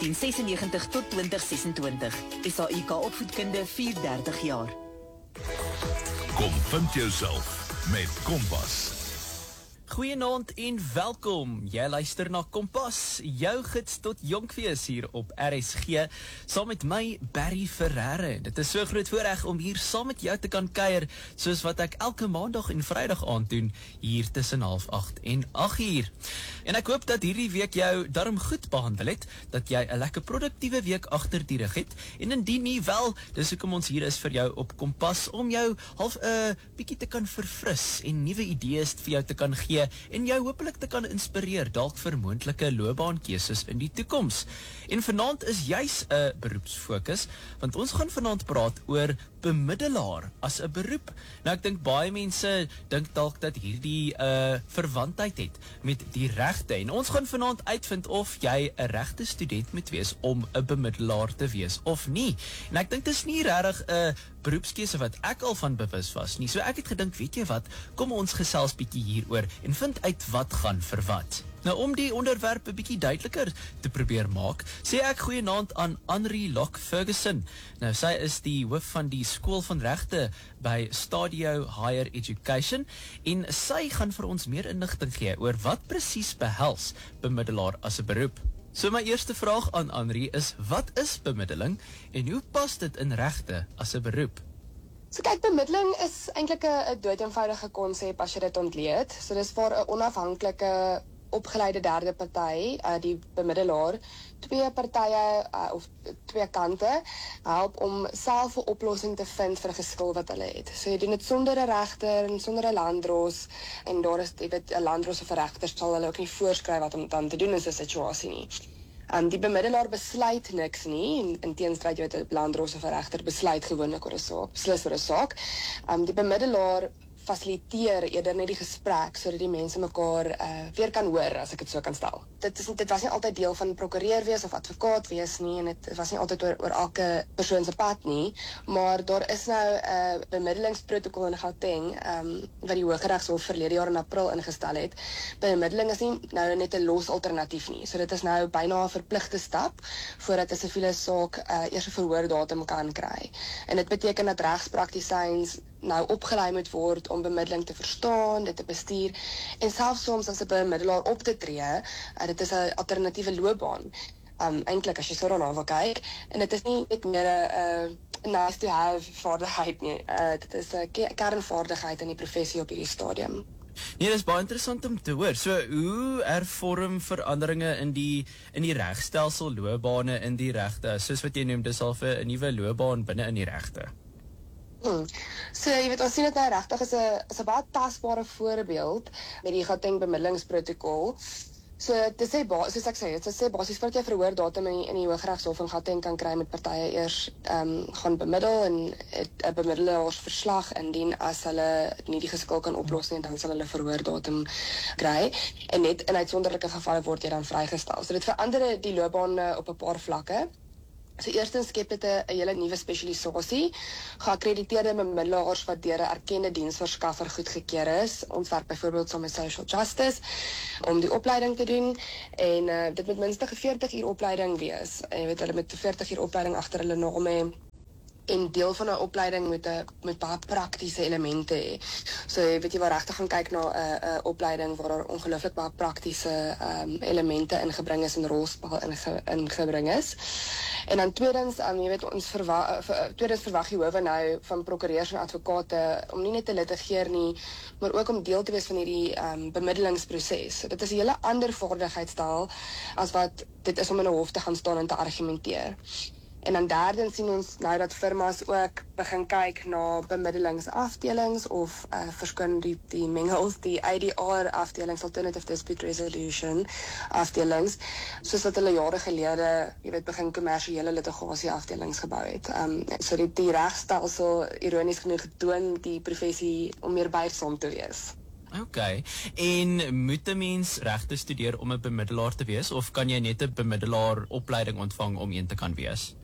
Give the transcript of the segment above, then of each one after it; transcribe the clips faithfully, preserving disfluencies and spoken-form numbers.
negentien sesennegentig tot twintig sesentwintig. S A I K Opvoedkunde vierdertig jaar. Kom vind jouself met Kompas. Goeienaand en welkom. Jy luister na Kompas, jou gids tot jonkfees hier op R S G, saam met my, Barry Ferreira. Dit is so groot voorreg om hier saam met jou te kan kuier, soos wat ek elke maandag en vrydag aand doen, hier tussen half agt en agt uur. En ek hoop dat hierdie week jou darm goed behandel het, dat jy 'n lekker produktiewe week agter die rug het, en indien nie wel, dis hoekom ons hier is vir jou op Kompas, om jou half 'n uh, bietjie te kan verfris, en nuwe idees vir jou te kan gee, en jou hopelik te kan inspireer, dalk vir moontlike loopbaankeuses in die toekoms. En vanaand is juis 'n beroepsfokus, want ons gaan vanaand praat oor bemiddelaar as 'n beroep. Nou ek dink baie mense dink dalk dat hierdie 'n uh, verwantheid het met die regte, en ons gaan vanaand uitvind of jy 'n regte student moet wees om 'n bemiddelaar te wees of nie. En ek dink dis nie regtig 'n uh, beroepskeuse wat ek al van bewus was nie. So ek het gedink, weet jy wat, kom ons gesels bietjie hieroor en vind uit wat gaan vir wat. Nou om die onderwerp 'n bietjie duideliker te probeer maak, sê ek goeienaand aan Anri Locke Ferguson. Nou sy is die hoof van die Skool van Regte by Stadio Higher Education, en sy gaan vir ons meer inligting gee oor wat presies behels bemiddelaar as 'n beroep. So my eerste vraag aan Anri is, wat is bemiddeling en hoe pas dit in regte as 'n beroep? So kyk, bemiddeling is eintlik 'n doeteenvoudige konsep as jy dit ontleed. So dis vir 'n onafhanklike opgeleide derde party, uh, die bemiddelaar, twee partye uh, of twee kante help om self 'n oplossing te vind vir 'n geskil wat hulle het. So jy doen dit sonder 'n regter en sonder 'n landdros, en daar is, jy weet, 'n landdros of 'n regter sal hulle ook nie voorskryf wat om dan te doen in so 'n situasie nie. Um, die bemiddelaar besluit niks nie, in, in teenstryd jy weet 'n landdros of 'n regter besluit gewoonlik oor 'n saak, beslis oor 'n saak. Um, die bemiddelaar fasiliteer eerder net die gesprek, sodat die mense mekaar uh, weer kan hoor, as ek dit so kan stel. Dit, is, dit was nie altyd deel van prokureur wees of advokaat wees nie, en dit was nie altyd oor, oor elke persoon se pad nie, maar daar is nou 'n uh, bemiddelingsprotokol in Gauteng, um, wat die Hooggeregshof verlede jaar in April ingestel het. Bemiddeling is nie nou net 'n los alternatief nie, so dit is nou byna 'n verpligte stap, voordat 'n siviele saak uh, eers 'n verhoordatum kan kry. En dit beteken dat regspraktisyns nou opgelei moet word om bemiddeling te verstaan, dit te bestuur, en selfs soms as 'n bemiddelaar op te tree, uh, dit is 'n alternatiewe loopbaan, um, eintlik as jy so daarna wil kyk, en dit is nie net meer 'n uh, nice to have vaardigheid nie, uh, dit is 'n kernvaardigheid in die professie op hierdie stadium. Nee, dit is baie interessant om te hoor. So, hoe ervorm veranderinge in die in die regstelsel loopbane in die regte, soos wat jy noem, dis al 'n nuwe loopbaan binne in die regte? Hmm. So, jy weet, ons sien dit nou regtig as 'n as 'n baie tasbare voorbeeld met die Gauteng bemiddelingsprotokol. So, dit sê, soos ek sê, dit sê basies voordat jy verhoordatum in die, in die Hooggeregshof in Gauteng kan kry, met partye eers um, gaan bemiddel en 'n bemiddelaarsverslag indien as hulle nie die geskil kan oplos nie, dan sal hulle verhoordatum kry, en net in uitsonderlike gevalle word jy dan vrygestel. So dit verander die loopbaan uh, op 'n paar vlakke. So eerstens skep dit 'n hele nuwe spesialisasie, geakkrediteerde bemiddelaars wat deur 'n erkende diensverskaffer goedgekeur is. Ons werk byvoorbeeld saam met Social Justice om die opleiding te doen, en uh, dit moet minstens 'n veertig uur opleiding wees. En jy weet, hulle moet 'n veertig uur opleiding agter hulle naam hê, en deel van 'n opleiding met 'n met baie praktiese elemente hê. So jy weet, jy wil regtig gaan kyk na 'n 'n opleiding waar daar ongelooflik baie praktiese um, elemente ingebring is en rolspel inge, ingebring is. En dan tweedens, um, jy weet, ons verwag uh, tweedens verwag die howe nou van prokureurs en advokate om nie net te litigeer nie, maar ook om deel te wees van hierdie um, bemiddelingsproses. So dit is 'n hele ander vaardigheidstaal as wat dit is om in 'n hof te gaan staan en te argumenteer. En dan derdens sien ons nou dat firmas ook begin kyk na bemiddelingsafdelings of uh, verskyn die, die mengels, die I D R afdelings, Alternative Dispute Resolution afdelings, soos wat hulle jare gelede, jy weet, begin kommersiële litigasie afdelings gebou het. Um, so die, die regstelsel, ironies genoeg, dwing die professie om meer buigsaam te wees. Ok, en moet 'n mens regte studeer om 'n bemiddelaar te wees, of kan jy net 'n bemiddelaar opleiding ontvang om een te kan wees?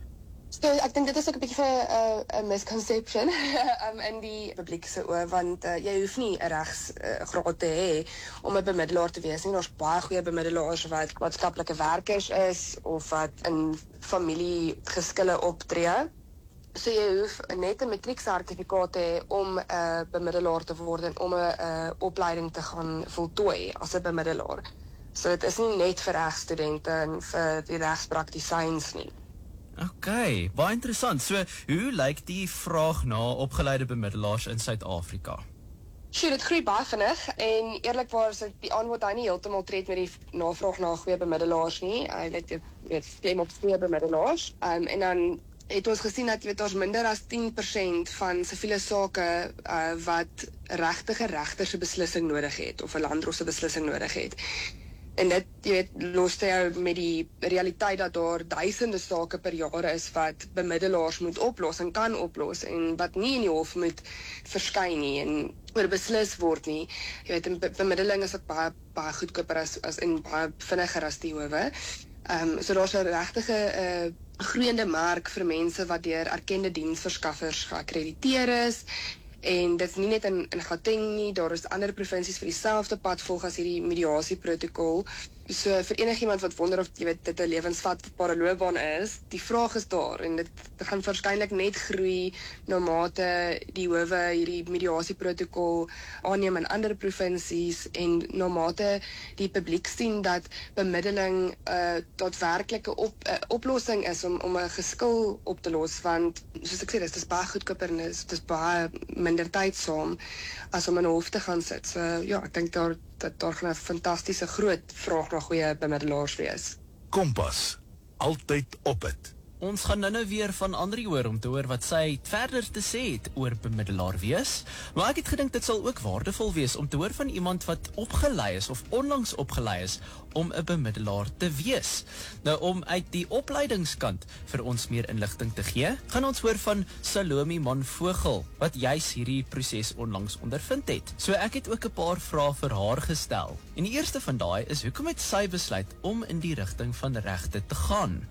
So, ek dink dit is ook 'n bietjie van 'n uh, misconception um, in die publiek se oë, want uh, jy hoef nie 'n regs uh, graad te hê om 'n bemiddelaar te wees nie. Daar's baie goeie bemiddelaars wat maatskaplike werkers is of wat in familiegeskille optree. So jy hoef net 'n matrieksertifikaat te hê om 'n uh, bemiddelaar te word en om 'n uh, opleiding te gaan voltooi as 'n bemiddelaar. So dit is nie net vir regstudente en vir die regspraktisyns nie. OK, baie interessant. So, hoe lyk die vraag na opgeleide bemiddelaars in Suid-Afrika? Sjoe, dit groei baie vinnig en eerlikwaar is dit die aanbod hy nie heeltemal tred met die navraag na goeie bemiddelaars nie. Hy weet weet stem op goeie bemiddelaars. Um, en dan het ons gesien dat jy weet ons minder as tien persent van siviele sake uh, wat regtige regter se beslissing nodig het of 'n landdros se beslissing nodig het. En dit, jy weet, los jou met die realiteit dat daar duisende sake per jaar is wat bemiddelaars moet oplos en kan oplos en wat nie in die hof moet verskyn nie en oor beslis word nie. Jy weet, en be bemiddeling is ook baie, baie goedkoper as, as en baie vinniger as die howe. Um, so daar's 'n regtige uh, groeiende mark vir mense wat deur erkende diensverskaffers geakkrediteer is. En dit is nie net in, in Gauteng nie, daar is ander provinsies vir dieselfde pad volg as hierdie mediasieprotokol. So vir enigiemand wat wonder of jy weet dit 'n lewensvatbare loopbaan is, die vraag is daar en dit, dit gaan waarskynlik net groei na mate die howe hierdie mediasieprotokol aanneem in ander provinsies en na mate die publiek sien dat bemiddeling 'n uh, daadwerklike op, uh, oplossing is om om 'n geskil op te los, want soos ek sê, dit is baie goedkoper en dit is baie minder tydsaam as om in 'n hof te gaan sit. So ja, ek dink daar dat daar gaan 'n fantastiese groot vraag na goeie bemiddelaars wees. Kompas, altyd op het. Ons gaan nou-nou weer van Andri hoor om te hoor wat sy verder te sê het oor bemiddelaar wees. Maar ek het gedink dit sal ook waardevol wees om te hoor van iemand wat opgelei is of onlangs opgelei is om 'n bemiddelaar te wees. Nou om uit die opleidingskant vir ons meer inligting te gee, gaan ons hoor van Salome Manvogel wat juis hierdie proses onlangs ondervind het. So ek het ook 'n paar vrae vir haar gestel. En die eerste van daai is hoekom het sy besluit om in die rigting van regte te gaan?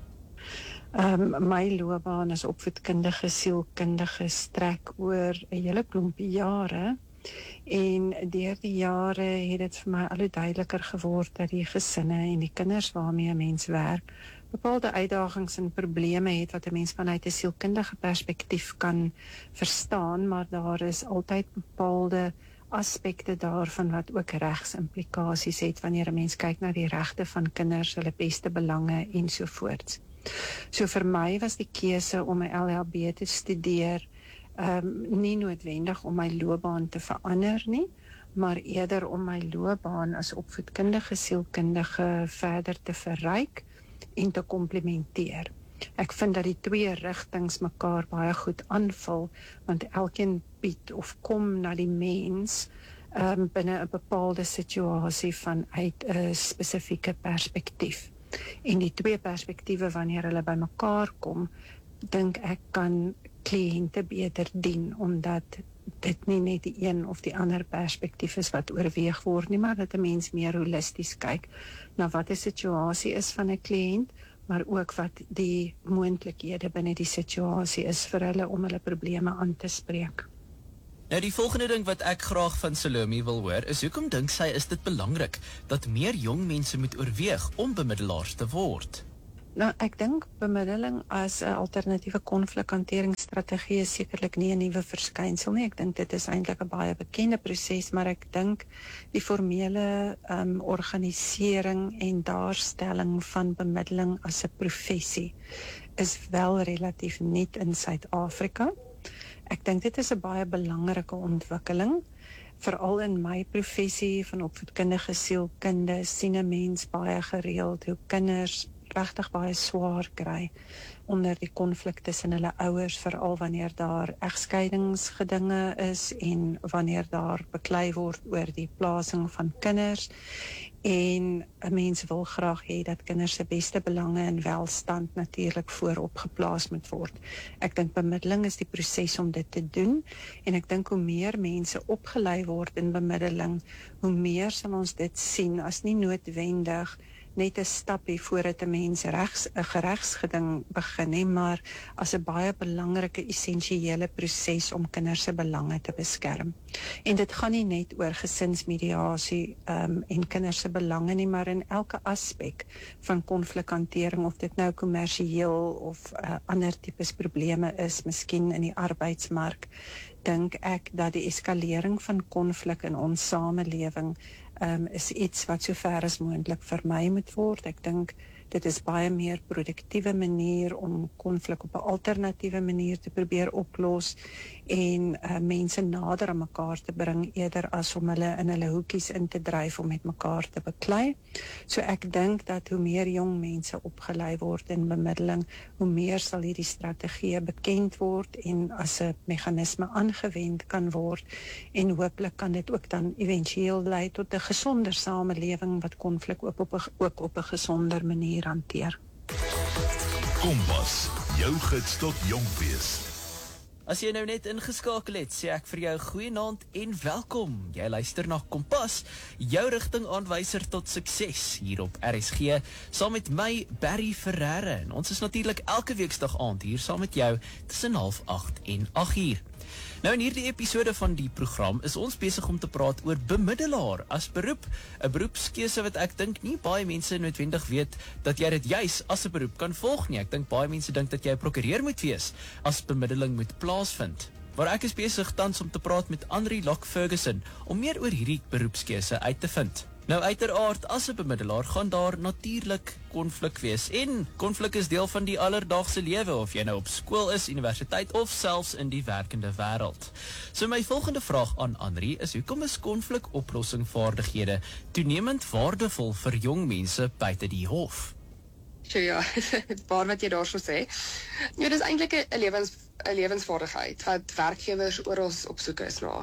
Um, my loopbaan as opvoedkundige sielkundige strek oor 'n hele klompie jare en deur die jare het dit vir my al hoe duideliker geword dat die gesinne en die kinders waarmee 'n mens werk bepaalde uitdagings en probleme het wat 'n mens vanuit 'n sielkundige perspektief kan verstaan, maar daar is altyd bepaalde aspekte daarvan wat ook regsimplikasies het wanneer 'n mens kyk na die regte van kinders, hulle beste belange ensovoorts. So vir my was die keuse om my L L B te studeer um, nie noodwendig om my loopbaan te verander nie, maar eerder om my loopbaan as opvoedkundige sielkundige verder te verryk en te komplementeer. Ek vind dat die twee rigtings mekaar baie goed aanvul, want elkeen bied of kom na die mens um, binne 'n bepaalde situasie vanuit 'n spesifieke perspektief. En die twee perspektiewe wanneer hulle by mekaar kom, dink ek kan kliënte beter dien, omdat dit nie net die een of die ander perspektief is wat oorweeg word nie, maar dat 'n mens meer holisties kyk na wat die situasie is van 'n kliënt, maar ook wat die moontlikhede binne die situasie is vir hulle om hulle probleme aan te spreek. Nou die volgende ding wat ek graag van Salome wil hoor is hoekom dink sy is dit belangrik dat meer jong mense moet oorweeg om bemiddelaars te word? Nou, ek dink bemiddeling as 'n alternatiewe konflikhanteringsstrategie is sekerlik nie 'n nuwe verskynsel nie. Ek dink dit is eintlik 'n baie bekende proses, maar ek dink die formele um, organisering en daarstelling van bemiddeling as 'n professie is wel relatief nuut in Suid-Afrika. Ek dink dit is 'n baie belangrike ontwikkeling. Veral in my professie van opvoedkundige sielkunde sien 'n mens baie gereeld hoe kinders regtig baie swaar kry onder die konflik tussen hulle ouers, veral wanneer daar egskeidingsgedinge is en wanneer daar beklei word oor die plasing van kinders. En 'n mens wil graag hê dat kinders se beste belange en welstand natuurlik voorop geplaas moet word. Ek dink bemiddeling is die proses om dit te doen, en ek dink hoe meer mense opgelei word in bemiddeling, hoe meer sal ons dit sien as nie noodwendig net 'n stapie voordat 'n mens regs 'n geregsgeding begin nie, maar as 'n baie belangrike essensiële proses om kinders se belange te beskerm. En dit gaan nie net oor gesinsmediasie um, en kinders se belange nie, maar in elke aspek van konflikhantering, of dit nou kommersieel of uh, ander tipes probleme is, miskien in die arbeidsmark, dink ek dat die eskalering van konflik in ons samelewing um, is iets wat so ver as moontlik vermy moet word. Ek dink dit is baie meer produktiewe manier om konflik op 'n alternatiewe manier te probeer oplos en uh, mense nader aan mekaar te bring eerder as om hulle in hulle hoekies in te dryf om met mekaar te beklei. So ek dink dat hoe meer jong mense opgelei word in bemiddeling, hoe meer sal hierdie strategieë bekend word en as 'n meganisme aangewend kan word, en hooplik kan dit ook dan éventueel lei tot 'n gesonder samelewing wat konflik ook op 'n ook op 'n gesonder manier hanteer. Kompas, jou gids tot jonk wees. As jy nou net ingeskakel het, sê ek vir jou goeienaand en welkom. Jy luister na Kompas, jou rigtingaanwyser tot sukses hier op R S G, saam met my Barry Ferreira. En ons is natuurlik elke weeksdag aand hier saam met jou tussen half agt en agt uur. Nou in hierdie episode van die program is ons besig om te praat oor bemiddelaar as beroep, 'n beroepskeuse wat ek dink nie baie mense noodwendig weet dat jy dit juis as 'n beroep kan volg nie. Ek dink baie mense dink dat jy 'n prokureur moet wees as bemiddeling moet plaasvind. Maar ek is besig tans om te praat met Andri Locke Ferguson om meer oor hierdie beroepskeuse uit te vind. Nou uiteraard, as 'n bemiddelaar gaan daar natuurlik konflik wees, en konflik is deel van die alledaagse lewe, of jy nou op skool is, universiteit of selfs in die werkende wêreld. So my volgende vraag aan Andri is, hoekom is konflikoplossingvaardighede toenemend waardevol vir jong mense buite die hof? So ja, paar wat jy daarso sê. Ja, dis eintlik 'n lewens 'n lewensvaardigheid wat werkgewers oral op soek is na.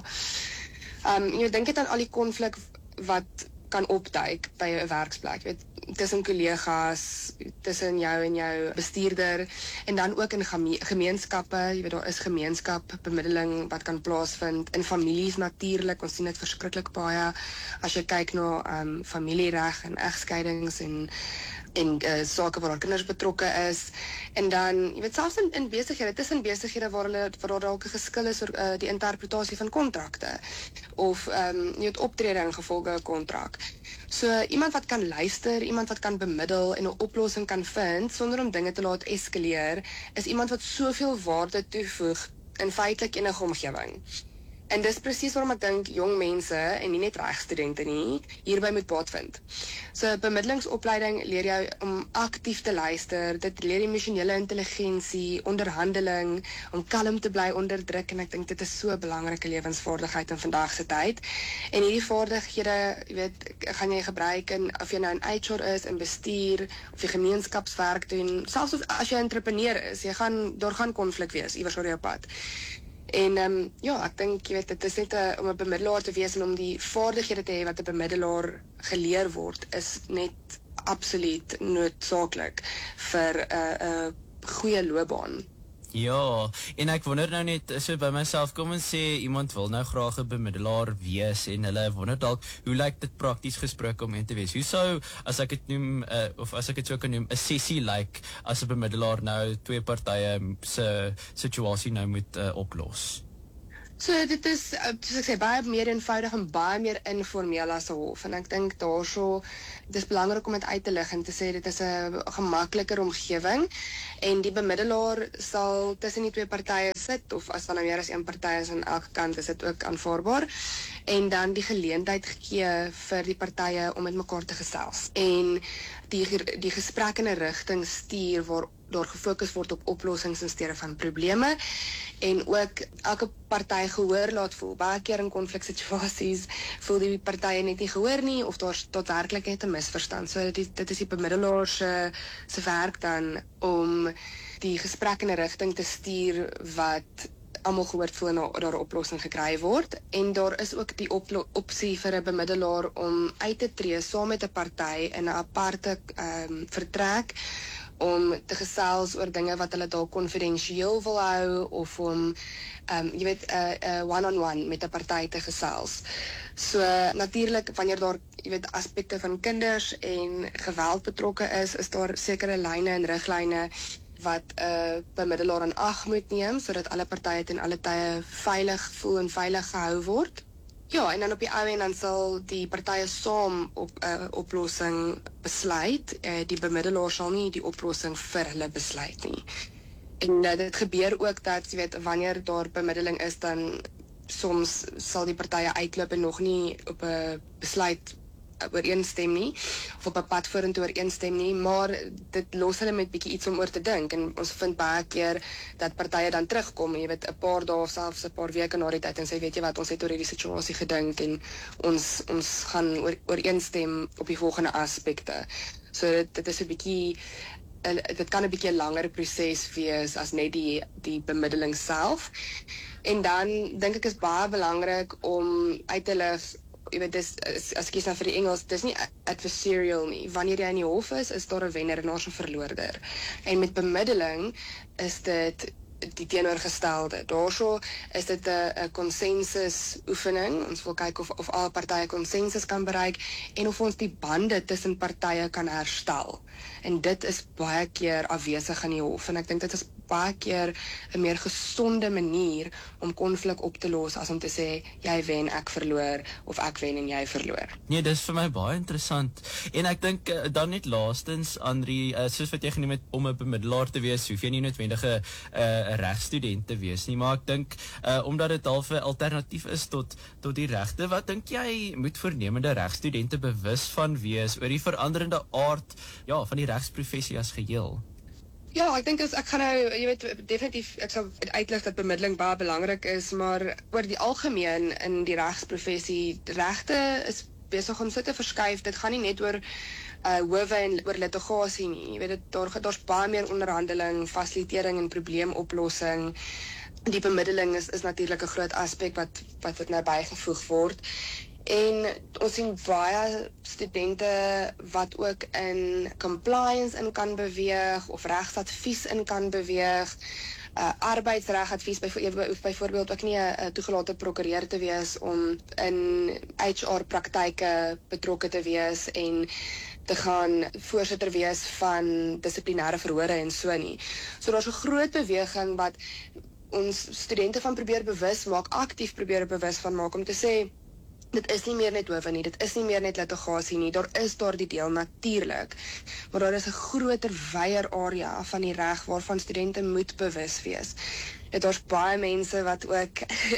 Um jy dink dit aan al die konflik wat kan opduik by 'n werksplek, weet, tussen kollegas, tussen jou en jou bestuurder, en dan ook in geme gemeenskappe, jy weet, daar is gemeenskapbemiddeling wat kan plaasvind, in families natuurlik, ons sien dit verskriklik baie, as jy kyk na um, familiereg en egskeidings en en uh, sake waar daar kinders betrokke is, en dan, jy weet, selfs in, in besighede, tussen besighede waar hulle, waar daar dalk 'n geskil is oor uh, die interpretasie van kontrakte, of um, jy weet, optrede in gevolge 'n kontrak. So, iemand wat kan luister, iemand wat kan bemiddel en 'n oplossing kan vind, sonder om dinge te laat eskaleer, is iemand wat soveel waarde toevoeg in feitelik enige omgewing. En dis presies waarom ek dink jong mense, en nie net regstudente nie, hierby moet baat vind. So, bemiddelingsopleiding leer jou om aktief te luister, dit leer emosionele intelligensie, onderhandeling, om kalm te bly onder druk, en ek dink dit is so 'n belangrike lewensvaardigheid in vandag se tyd. En hierdie vaardighede, jy weet, gaan jy gebruik in, of jy nou in H R is, in bestuur, of jy gemeenskapswerk doen, selfs as jy 'n entrepreneur is, jy gaan, daar gaan konflik wees, iewers oor jou pad. En um, ja, ek dink, jy weet, dit is net a, om 'n bemiddelaar te wees en om die vaardighede te hê wat 'n bemiddelaar geleer word, is net absoluut noodsaaklik vir 'n uh, 'n uh, goeie loopbaan. Ja, en ek wonder nou net, so by myself, kom en sê, iemand wil nou graag 'n bemiddelaar wees, en hulle wonder dalk, hoe lyk dit prakties gesproke om een te wees? Hoe sou, as ek dit noem, uh, of as ek dit so kan noem, 'n sessie lyk, as 'n bemiddelaar nou twee partye se situasie nou moet uh, oplos? So dit is, soos ek sê, baie meer eenvoudig en baie meer informeel as 'n hof. En ek dink daarso, dis belangrik om dit uit te lig en te sê dit is 'n gemakliker omgewing, en die bemiddelaar sal tussen die twee partye sit, of as dan nou meer as een party is aan elke kant, is dit ook aanvaarbaar, en dan die geleentheid gegee vir die partye om met mekaar te gesels, en die die gesprek in 'n rigting stuur waar daar gefokus word op oplossings in steede van probleme, en ook elke party gehoor laat voel. Baie keer in konfliksituasies voel die partye net nie gehoor nie, of daar's tot werklik net 'n misverstand. So dit, dit is die bemiddelaar se se werk dan om die gesprek in 'n rigting te stuur wat almal gehoord voel en daar 'n oplossing gekry word. En daar is ook die opsie vir 'n bemiddelaar om uit te tree saam met 'n party in 'n aparte um, vertrek, om te gesels oor dinge wat hulle dalk konfidensieel wil hou of om um, jy weet 'n uh, uh, one-on-one met 'n party te gesels. So natuurlik wanneer daar jy weet aspekte van kinders en geweld betrokke is, is daar sekere lyne en riglyne wat 'n uh, bemiddelaar in ag moet neem sodat alle partye ten alle tye veilig voel en veilig gehou word. Ja, en dan op die ou en dan sal die partye saam op 'n uh, oplossing besluit. Uh, die bemiddelaar sal nie die oplossing vir hulle besluit nie. En uh, dit gebeur ook dat jy weet wanneer daar bemiddeling is, dan soms sal die partye uitloop en nog nie op 'n besluit ooreenstem nie, of op 'n pad vorentoe ooreenstem nie, maar dit los hulle met bietjie iets om oor te dink, en ons vind baie keer dat partye dan terugkom, jy weet, 'n paar dae of selfs 'n paar weke na die tyd, en sê, weet jy wat, ons het oor hierdie situasie gedink, en ons ons gaan oor, ooreenstem op die volgende aspekte. So dit, dit is 'n bietjie, dit kan 'n bietjie 'n langer proses wees as net die, die bemiddeling self, en dan dink ek is baie belangrik om uit te lig, jy weet, dis, as ek kies nou vir die Engels, dis nie adversarial nie. Wanneer jy in die hof is, is daar 'n wenner en daar's 'n verloorder. En met bemiddeling is dit die teenoorgestelde. Daarso is dit 'n konsensus oefening. Ons wil kyk of of al partye konsensus kan bereik en of ons die bande tussen partye kan herstel. En dit is baie keer afwesig in die hof, en ek dink dit is baie keer 'n meer gesonde manier om konflik op te los as om te sê jy wen, ek verloor, of ek wen en jy verloor. Nee, dis vir my baie interessant. En ek dink uh, dan net laastens, Andri, uh, soos wat jy genoem het, om 'n bemiddelaar te wees, hoef jy nie noodwendig 'n uh, regstudent te wees nie, maar ek dink uh, omdat dit half 'n alternatief is tot tot die regte, wat dink jy moet voornemende regstudente bewus van wees oor die veranderende aard ja, van die regsprofessie as geheel? Ja, ek dink as ek gaan nou, jy weet, definitief, ek sal uitlig dat bemiddeling baie belangrik is, maar oor die algemeen in die regsprofessie, regte is besig om so te verskuif. Dit gaan nie net oor uh, howe en oor litigasie nie. Jy weet, dit, daar, daar's baie meer onderhandeling, fasilitering en probleemoplossing. Die bemiddeling is, is natuurlik 'n groot aspek wat wat dit nou bygevoeg word. En ons sien baie studente wat ook in compliance in kan beweeg, of regsadvies in kan beweeg, uh, arbeidsregadvies, hoef byvoorbeeld ook nie 'n toegelate prokureur te wees om in H R-praktyke betrokke te wees en te gaan voorsitter wees van dissiplinêre verhore en so nie. So daar's 'n groot beweging wat ons studente van probeer bewus maak, aktief probeer bewus van maak, om te sê, dit is nie meer net howe nie, dit is nie meer net litigasie nie, daar is daar die deel natuurlik, maar daar is 'n groter wyeer area van die reg waarvan studente moet bewus wees. Dit daar's baie mense wat ook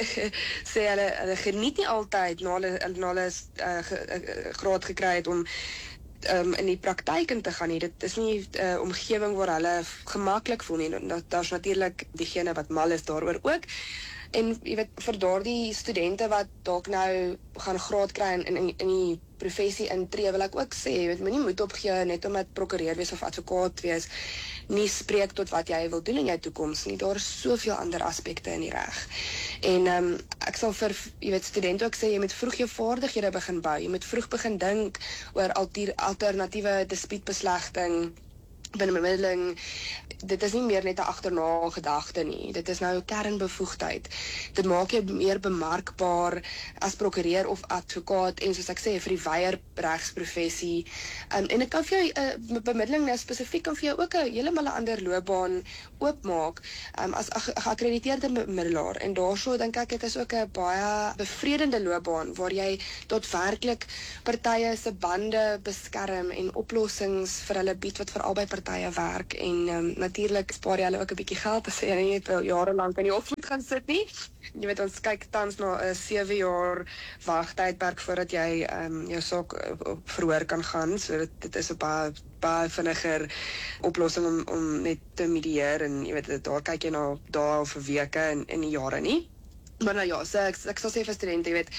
sê hulle, hulle geniet nie altyd na hulle, na hulle uh, ge, uh, graad gekry het om Um, in die praktyk in te gaan nie. Dit is nie 'n uh, omgewing waar hulle gemaklik voel nie. Daar's natuurlik diegene wat mal is daaroor ook. En jy weet, vir daardie studente wat dalk nou gaan graad kry in in, in die professie intree, wil ek ook sê, jy weet, moenie moed opgee net omdat prokureur wees of advokaat wees nie spreek tot wat jy wil doen in jou toekoms nie. Daar is soveel ander aspekte in die reg. En um, ek sal vir jy weet studente ook sê, jy moet vroeg jou vaardighede begin bou. Jy moet vroeg begin dink oor alter, alternatiewe dispuutbeslegting, bemiddeling. Dit is nie meer net 'n agterna gedagte nie. Dit is nou 'n kernbevoegdheid. Dit maak jou meer bemarkbaar as prokureur of advokaat, en soos ek sê, vir die wyeer regsprofessie. Um, en dit kan vir jou uh, bemiddeling nou spesifiek kan vir jou ook 'n heeltemal 'n ander loopbaan oopmaak um, as 'n geakkrediteerde bemiddelaar. En daarso dink ek dit is ook 'n baie bevredende loopbaan waar jy daadwerklik partye se bande beskerm en oplossings vir hulle bied wat vir albei partye werk, en um, natuurlik spaar jy hulle ook 'n bietjie geld as jy nie net jare lank in die hof moet gaan sit nie. Jy weet, ons kyk tans na 'n sewe jaar wagtydperk voordat jy um, jou saak op verhoor kan gaan. So dit, dit is 'n baie baie vinniger oplossing om om net te medieer, en jy weet, daar kyk jy na dae of weke en in die jare nie. Maar nou ja, so ek, ek sal sê vir studente, jy weet,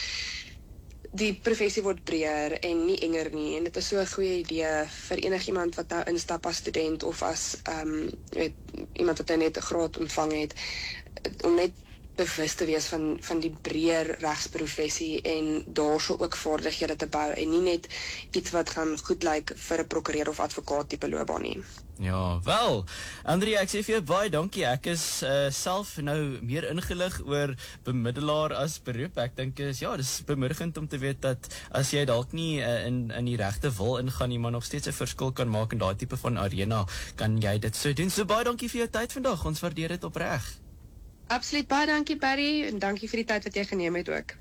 die professie word breër en nie enger nie, en dit is so 'n goeie idee vir enigiemand wat nou instap as student of as um, jy weet, iemand wat net 'n graad ontvang het, om net bewus te wees van van die breër regsprofessie en daarso ook vaardighede te bou en nie net iets wat gaan goed lyk vir 'n prokureur of advokaat tipe loopbaan nie. Ja, wel, Andrie, ek sê vir jou baie dankie. Ek is uh, self nou meer ingelig oor bemiddelaar as beroep. Ek dink is ja, dis bemoedigend om te weet dat as jy dalk nie uh, in in die regte wil ingaan nie, maar nog steeds 'n verskil kan maak in daai tipe van arena, kan jy dit so doen. So baie dankie vir jou tyd vandag. Ons waardeer dit opreg. Absoluut, baie dankie Barry en dankie vir die tyd wat jy geneem het ook.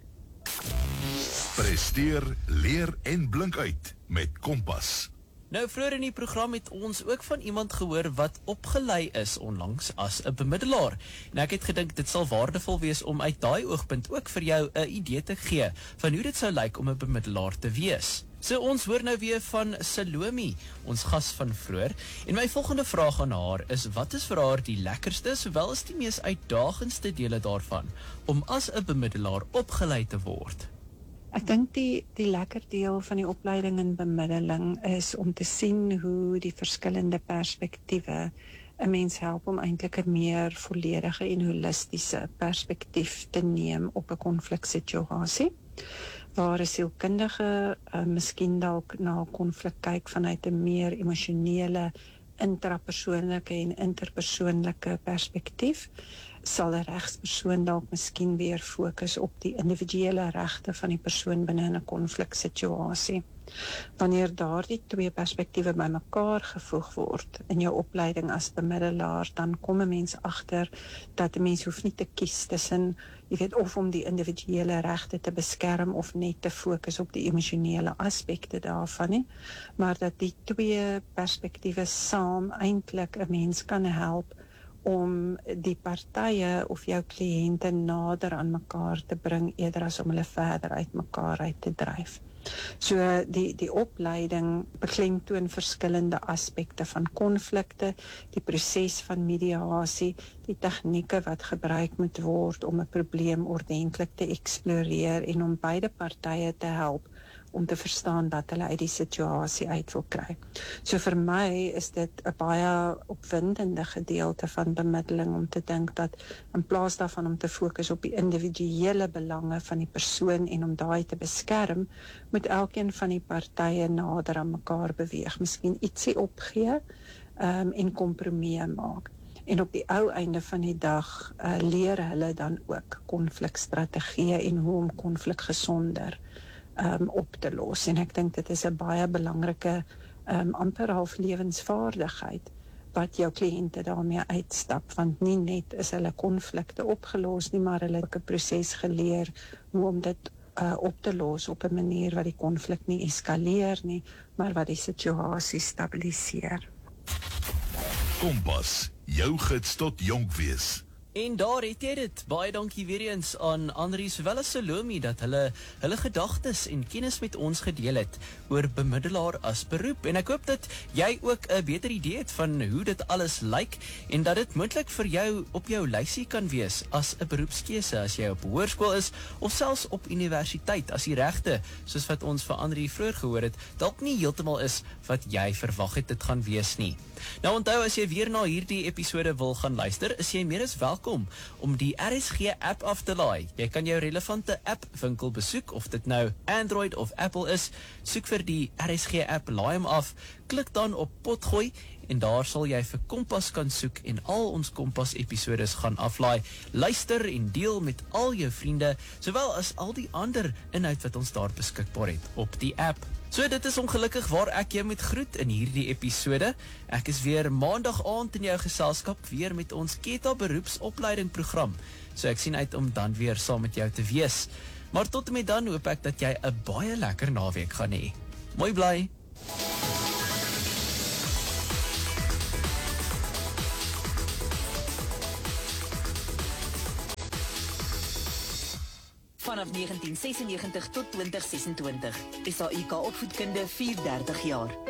Presteer, leer en blink uit met Kompas. Nou, vroeër in die program het ons ook van iemand gehoor wat opgelei is onlangs as 'n bemiddelaar. En ek het gedink dit sal waardevol wees om uit daai oogpunt ook vir jou 'n idee te gee van hoe dit sou lyk om 'n bemiddelaar te wees. So ons hoor nou weer van Salome, ons gas van vroeër, en my volgende vraag aan haar is, wat is vir haar die lekkerste sowel as die mees uitdagendste dele daarvan om as 'n bemiddelaar opgelei te word? Ek dink die die lekker deel van die opleiding in bemiddeling is om te sien hoe die verskillende perspektiewe 'n mens help om eintlik 'n meer volledige en holistiese perspektief te neem op 'n konfliksituasie. Waar 'n sielkundige uh, miskien dalk na 'n konflik kyk vanuit 'n meer emosionele, intrapersoonlike en interpersoonlike perspektief, sal 'n regspersoon dalk miskien weer fokus op die individuele regte van die persoon binne 'n konfliksituasie. Wanneer daardie twee perspektiewe bymekaar gevoeg word in jou opleiding as bemiddelaar, dan kom 'n mens agter dat 'n mens hoef nie te kies tussen, jy weet, of om die individuele regte te beskerm of net te fokus op die emosionele aspekte daarvan nie, maar dat die twee perspektiewe saam eintlik 'n mens kan help om die partye of jou kliënte nader aan mekaar te bring eerder as om hulle verder uit mekaar uit te dryf. So die die opleiding beklemtoon verskillende aspekte van konflikte, die proses van mediasie, die tegnieke wat gebruik moet word om 'n probleem ordentlik te eksploreer en om beide partye te help om te verstaan wat hulle uit die situasie uit wil kry. So vir my is dit 'n baie opwindende gedeelte van bemiddeling om te dink dat in plaas daarvan om te fokus op die individuele belange van die persoon en om daai te beskerm, moet elkeen van die partye nader aan mekaar beweeg, miskien ietsie opgee um, en kompromieë maak. En op die ou einde van die dag uh, leer hulle dan ook konflikstrategieë en hoe om konflik gesonder Um, op te los. En ek dink dit is 'n baie belangrike um, amper half lewensvaardigheid wat jou kliënte daarmee uitstap, want nie net is hulle konflikte opgelos nie, maar hulle het ook 'n proses geleer hoe om dit uh, op te los op 'n manier wat die konflik nie eskaleer nie, maar wat die situasie stabiliseer. Kompas, jou gids tot jonk wees. En daar het jy dit. Baie dankie weer eens aan Andrie sowel as Salome dat hulle hulle gedagtes en kennis met ons gedeel het oor bemiddelaar as beroep. En ek hoop dat jy ook 'n beter idee het van hoe dit alles lyk en dat dit moontlik vir jou op jou lysie kan wees as 'n beroepskeuse as jy op hoërskool is of selfs op universiteit, as die regte, soos wat ons vir Andrie vroeër gehoor het, dalk nie heeltemal is wat jy verwag het dit gaan wees nie. Nou onthou, as jy weer na hierdie episode wil gaan luister, is jy meer as welkom om die R S G app af te laai. Jy kan jou relevante app winkel besoek, of dit nou Android of Apple is, soek vir die R S G app, laai hom af, klik dan op potgooi en daar sal jy vir Kompas kan soek en al ons Kompas episodes gaan aflaai. Luister en deel met al jou vriende, sowel as al die ander inhoud wat ons daar beskikbaar het op die app. So dit is ongelukkig waar ek jou moet groet in hierdie episode. Ek is weer maandag aand in jou geselskap weer met ons Keta beroepsopleiding program. So ek sien uit om dan weer saam met jou te wees. Maar tot en met dan hoop ek dat jy 'n baie lekker naweek gaan hê. Mooi bly. Vanaf negentien sesennegentig tot twintig sesentwintig. S A I K Opvoedkunde, vierendertig jaar.